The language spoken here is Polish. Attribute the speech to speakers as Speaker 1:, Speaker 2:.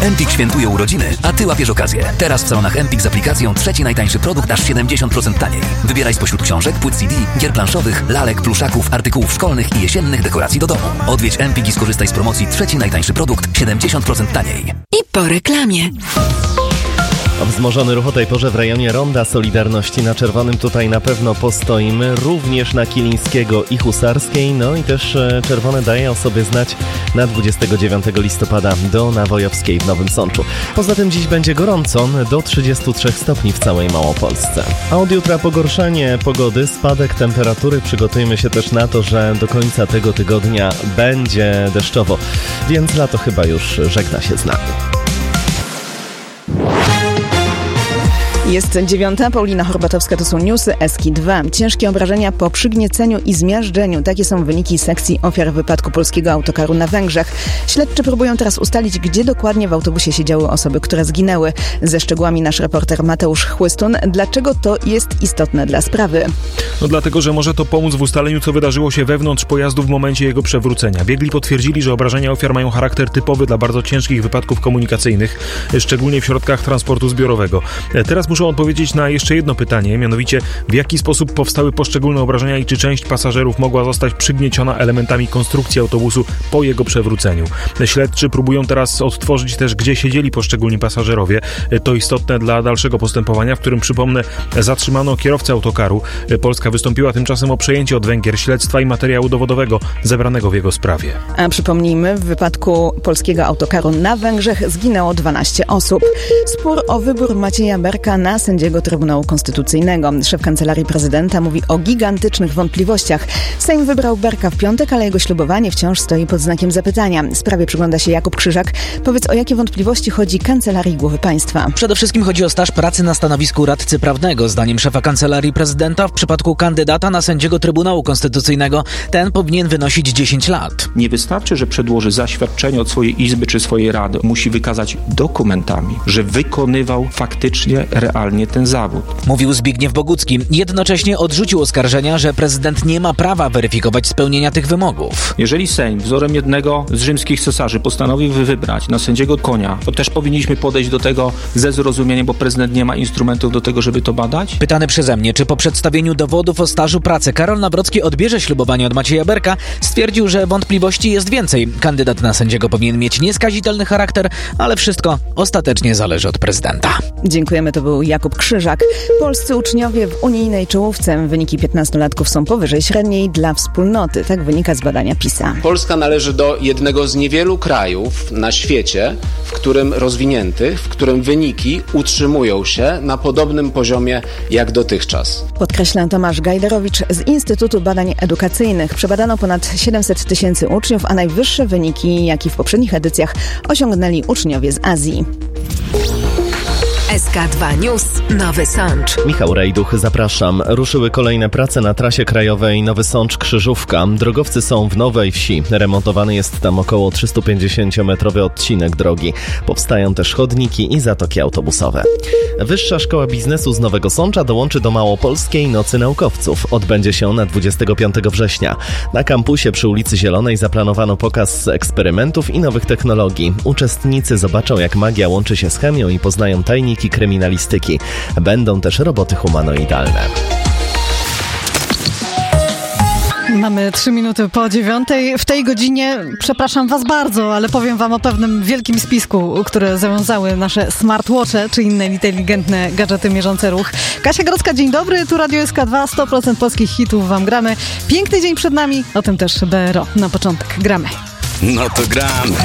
Speaker 1: Empik świętuje urodziny, a Ty łapiesz okazję. Teraz w salonach Empik z aplikacją trzeci najtańszy produkt aż 70% taniej. Wybieraj spośród książek, płyt CD, gier planszowych, lalek, pluszaków, artykułów szkolnych i jesiennych dekoracji do domu. Odwiedź Empik i skorzystaj z promocji trzeci najtańszy produkt 70% taniej.
Speaker 2: I po reklamie.
Speaker 3: Wzmożony ruch o tej porze w rejonie Ronda Solidarności. Na Czerwonym tutaj na pewno postoimy, również na Kilińskiego i Husarskiej, no i też czerwone daje o sobie znać na 29 listopada do Nawojowskiej w Nowym Sączu. Poza tym dziś będzie gorąco, do 33 stopni w całej Małopolsce. A od jutra pogorszenie pogody, spadek temperatury. Przygotujmy się też na to, że do końca tego tygodnia będzie deszczowo, więc lato chyba już żegna się z nami.
Speaker 4: Jest 9. Paulina Horbatowska, to są newsy Eski 2. Ciężkie obrażenia po przygnieceniu i zmiażdżeniu. Takie są wyniki sekcji ofiar wypadku polskiego autokaru na Węgrzech. Śledczy próbują teraz ustalić, gdzie dokładnie w autobusie siedziały osoby, które zginęły. Ze szczegółami nasz reporter Mateusz Chłystun. Dlaczego to jest istotne dla sprawy?
Speaker 5: No dlatego, że może to pomóc w ustaleniu, co wydarzyło się wewnątrz pojazdu w momencie jego przewrócenia. Biegli potwierdzili, że obrażenia ofiar mają charakter typowy dla bardzo ciężkich wypadków komunikacyjnych, szczególnie w środkach transportu zbiorowego. Teraz muszą odpowiedzieć na jeszcze jedno pytanie, mianowicie w jaki sposób powstały poszczególne obrażenia i czy część pasażerów mogła zostać przygnieciona elementami konstrukcji autobusu po jego przewróceniu. Śledczy próbują teraz odtworzyć też, gdzie siedzieli poszczególni pasażerowie. To istotne dla dalszego postępowania, w którym, przypomnę, zatrzymano kierowcę autokaru. Polska wystąpiła tymczasem o przejęcie od Węgier śledztwa i materiału dowodowego zebranego w jego sprawie.
Speaker 4: A przypomnijmy, w wypadku polskiego autokaru na Węgrzech zginęło 12 osób. Spór o wybór Macieja Berka na sędziego Trybunału Konstytucyjnego. Szef Kancelarii Prezydenta mówi o gigantycznych wątpliwościach. Sejm wybrał Berka w piątek, ale jego ślubowanie wciąż stoi pod znakiem zapytania. Sprawie przygląda się Jakub Krzyżak. Powiedz, o jakie wątpliwości chodzi Kancelarii Głowy Państwa?
Speaker 6: Przede wszystkim chodzi o staż pracy na stanowisku radcy prawnego. Zdaniem szefa Kancelarii Prezydenta w przypadku kandydata na sędziego Trybunału Konstytucyjnego ten powinien wynosić 10 lat.
Speaker 7: Nie wystarczy, że przedłoży zaświadczenie od swojej izby czy swojej rady. Musi wykazać dokumentami, że wykonywał faktycznie, realnie ten zawód.
Speaker 6: Mówił Zbigniew Bogucki. Jednocześnie odrzucił oskarżenia, że prezydent nie ma prawa weryfikować spełnienia tych wymogów.
Speaker 7: Jeżeli Sejm wzorem jednego z rzymskich cesarzy postanowił wybrać na sędziego Konia, to też powinniśmy podejść do tego ze zrozumieniem, bo prezydent nie ma instrumentów do tego, żeby to badać?
Speaker 6: Pytany przeze mnie, czy po przedstawieniu dowodów o stażu pracy Karol Nawrocki odbierze ślubowanie od Macieja Berka, stwierdził, że wątpliwości jest więcej. Kandydat na sędziego powinien mieć nieskazitelny charakter, ale wszystko ostatecznie zależy od prezydenta.
Speaker 4: Dziękujemy, to był Jakub Krzyżak. Polscy uczniowie w unijnej czołówce. Wyniki 15-latków są powyżej średniej dla wspólnoty. Tak wynika z badania PISA.
Speaker 8: Polska należy do jednego z niewielu krajów na świecie, w którym wyniki utrzymują się na podobnym poziomie jak dotychczas.
Speaker 4: Podkreśla Tomasz Gajderowicz z Instytutu Badań Edukacyjnych. Przebadano ponad 700 tysięcy uczniów, a najwyższe wyniki, jak i w poprzednich edycjach, osiągnęli uczniowie z Azji.
Speaker 2: SK2 News Nowy Sącz.
Speaker 3: Michał Rejduch, zapraszam. Ruszyły kolejne prace na trasie krajowej Nowy Sącz-Krzyżówka. Drogowcy są w Nowej Wsi. Remontowany jest tam około 350-metrowy odcinek drogi. Powstają też chodniki i zatoki autobusowe. Wyższa Szkoła Biznesu z Nowego Sącza dołączy do Małopolskiej Nocy Naukowców. Odbędzie się ona 25 września. Na kampusie przy ulicy Zielonej zaplanowano pokaz eksperymentów i nowych technologii. Uczestnicy zobaczą, jak magia łączy się z chemią i poznają tajniki kryminalistyki. Będą też roboty humanoidalne.
Speaker 9: Mamy 3 minuty po 9:00. W tej godzinie, przepraszam Was bardzo, ale powiem Wam o pewnym wielkim spisku, które zawiązały nasze smartwatche, czy inne inteligentne gadżety mierzące ruch. Kasia Grodzka, dzień dobry, tu Radio SK2, 100% polskich hitów Wam gramy. Piękny dzień przed nami, o tym też BRO. Na początek gramy.
Speaker 1: No to gramy.